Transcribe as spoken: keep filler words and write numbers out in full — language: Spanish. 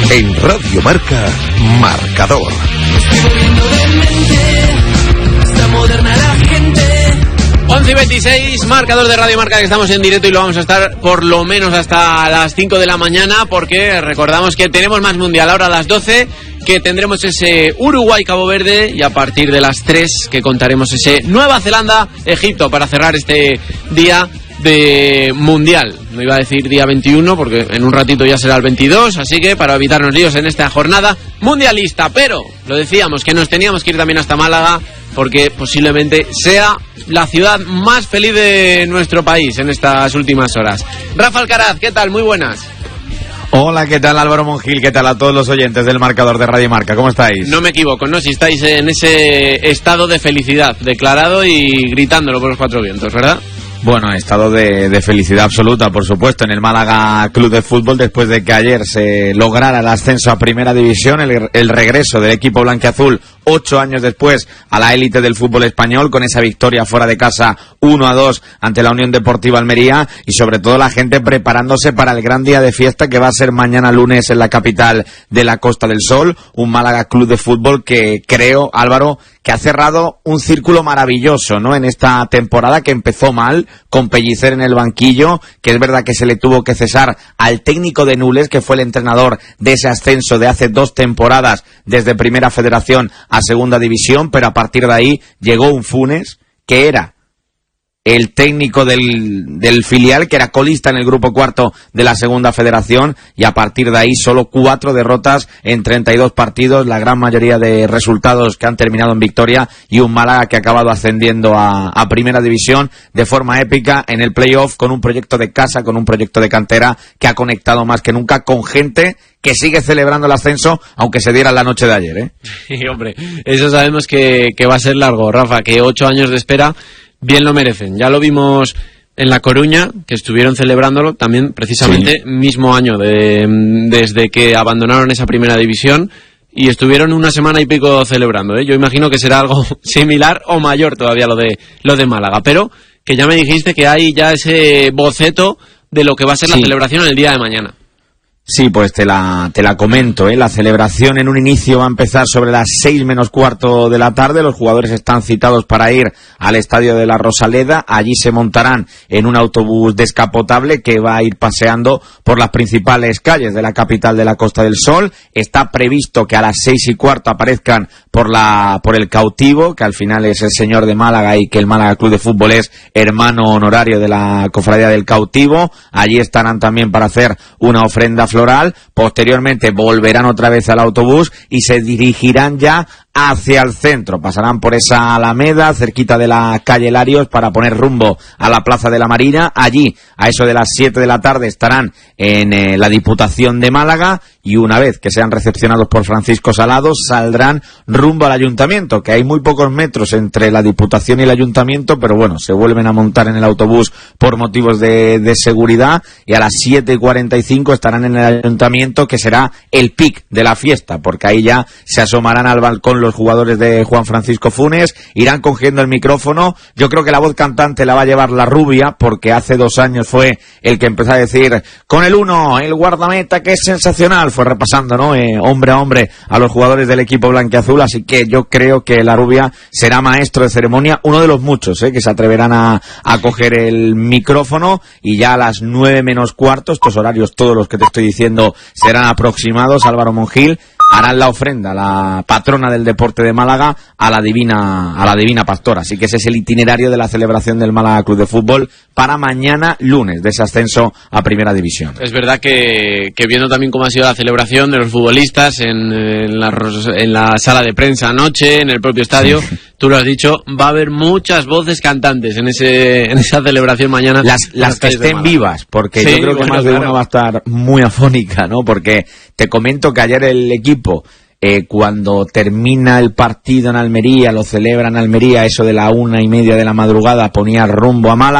En Radio Marca, Marcador. once y veintiséis, marcador de Radio Marca, que estamos en directo y lo vamos a estar por lo menos hasta las cinco de la mañana, porque recordamos que tenemos más mundial ahora a las doce, que tendremos ese Uruguay-Cabo Verde, y a partir de las tres que contaremos ese Nueva Zelanda-Egipto para cerrar este día de mundial. No iba a decir día veintiuno porque en un ratito ya será el veintidós, así que para evitarnos líos en esta jornada mundialista. Pero lo decíamos, que nos teníamos que ir también hasta Málaga, porque posiblemente sea la ciudad más feliz de nuestro país en estas últimas horas. Rafa Alcaraz, ¿qué tal? Muy buenas. Hola, ¿qué tal Álvaro Monjil? ¿Qué tal a todos los oyentes del marcador de Radio Marca? ¿Cómo estáis? No me equivoco, ¿no? Si estáis en ese estado de felicidad, declarado y gritándolo por los cuatro vientos, ¿verdad? Bueno, estado de, de felicidad absoluta, por supuesto, en el Málaga Club de Fútbol, después de que ayer se lograra el ascenso a Primera División, el, el regreso del equipo blanquiazul ocho años después a la élite del fútbol español, con esa victoria fuera de casa uno a dos ante la Unión Deportiva Almería, y sobre todo la gente preparándose para el gran día de fiesta que va a ser mañana lunes en la capital de la Costa del Sol. Un Málaga Club de Fútbol que creo, Álvaro, que ha cerrado un círculo maravilloso, ¿no? En esta temporada, que empezó mal, con Pellicer en el banquillo, que es verdad que se le tuvo que cesar al técnico de Nules, que fue el entrenador de ese ascenso de hace dos temporadas desde Primera Federación a Segunda División, pero a partir de ahí llegó un Funes, que era el técnico del, del filial, que era colista en el grupo cuarto de la Segunda Federación, y a partir de ahí solo cuatro derrotas en treinta y dos partidos, la gran mayoría de resultados que han terminado en victoria, y un Málaga que ha acabado ascendiendo a, a Primera División de forma épica en el playoff, con un proyecto de casa, con un proyecto de cantera que ha conectado más que nunca con gente que sigue celebrando el ascenso, aunque se diera la noche de ayer, ¿eh? Sí, hombre, eso sabemos que, que va a ser largo, Rafa, que ocho años de espera bien lo merecen. Ya lo vimos en La Coruña, que estuvieron celebrándolo también precisamente sí. mismo año de, desde que abandonaron esa Primera División, y estuvieron una semana y pico celebrando, ¿eh? Yo imagino que será algo similar o mayor todavía lo de lo de Málaga, pero que ya me dijiste que hay ya ese boceto de lo que va a ser sí. la celebración el día de mañana. Sí, pues te la, te la comento, ¿eh? La celebración en un inicio va a empezar sobre las seis menos cuarto de la tarde. Los jugadores están citados para ir al estadio de la Rosaleda. Allí se montarán en un autobús descapotable que va a ir paseando por las principales calles de la capital de la Costa del Sol. Está previsto que a las seis y cuarto aparezcan por la, por el cautivo, que al final es el señor de Málaga, y que el Málaga Club de Fútbol es hermano honorario de la Cofradía del Cautivo. Allí estarán también para hacer una ofrenda floral. Posteriormente volverán otra vez al autobús y se dirigirán ya hacia el centro. Pasarán por esa alameda cerquita de la calle Larios para poner rumbo a la Plaza de la Marina. Allí, a eso de las siete de la tarde, estarán en eh, la Diputación de Málaga, y una vez que sean recepcionados por Francisco Salado, saldrán rumbo al Ayuntamiento, que hay muy pocos metros entre la Diputación y el Ayuntamiento, pero bueno, se vuelven a montar en el autobús por motivos de, de seguridad, y a las siete y cuarenta y cinco estarán en el Ayuntamiento, que será el pic de la fiesta, porque ahí ya se asomarán al balcón los jugadores de Juan Francisco Funes, irán cogiendo el micrófono. Yo creo que la voz cantante la va a llevar la Rubia, porque hace dos años fue el que empezó a decir: con el uno, el guardameta, que es sensacional. Fue repasando, ¿no? Eh, hombre a hombre a los jugadores del equipo blanquiazul, así que yo creo que la Rubia será maestro de ceremonia, uno de los muchos, ¿eh? que se atreverán a, a coger el micrófono, y ya a las nueve menos cuarto, estos horarios todos los que te estoy diciendo serán aproximados, Álvaro Monjil, harán la ofrenda, la patrona del deporte de Málaga, a la divina a la divina pastora. Así que ese es el itinerario de la celebración del Málaga Club de Fútbol para mañana lunes, de ese ascenso a Primera División. Es verdad que, que viendo también cómo ha sido la celebración de los futbolistas en, en, la, en la sala de prensa anoche, en el propio estadio, sí. Tú lo has dicho, va a haber muchas voces cantantes en ese en esa celebración mañana. Las, las que estén vivas, porque sí, yo creo que bueno, más de claro. una va a estar muy afónica, ¿no? Porque te comento que ayer el equipo, eh, cuando termina el partido en Almería, lo celebra en Almería, eso de la una y media de la madrugada, ponía rumbo a Málaga.